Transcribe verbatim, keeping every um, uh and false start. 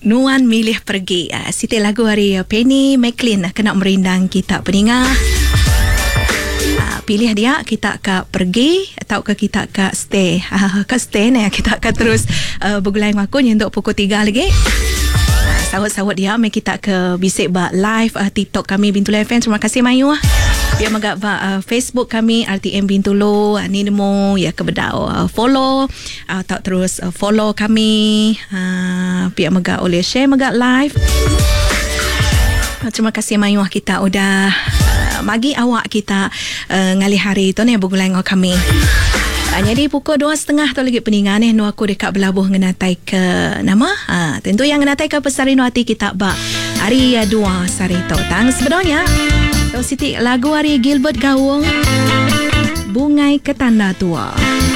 Nuan milih pergi. Uh, Siti lagu hari uh, Penny McLean uh, kena merindang kita pendengar. Uh, pilih dia, kita akan pergi atau ke kita akan stay. Uh, ke stay ni kita akan terus uh, bergulai ngakunya untuk pukul tiga lagi. Uh, sawat-sawat dia, mari kita ke bisik ba live uh, TikTok kami Bintulu F M. Terima kasih Mayu. Biar magak ba uh, Facebook kami R T M Bintulu. Uh, ni nemo ya ke bedao uh, follow uh, tak terus uh, follow kami. Uh, biar magak oleh share magak live. Uh, terima kasih Mayu kita udah uh, magi awak kita uh, ngali hari tu ni bergulai dengan kami. Uh, jadi pukul dua setengah tu lagi peningan ni nu aku dekat belabuh ngenatai ke nama. Uh, tentu yang ngenatai ke Pesari Nuati kita ba hari dua sari tang sebenarnya. So Siti lagu hari Gilbert Gawung Bungai Ketanda Tua.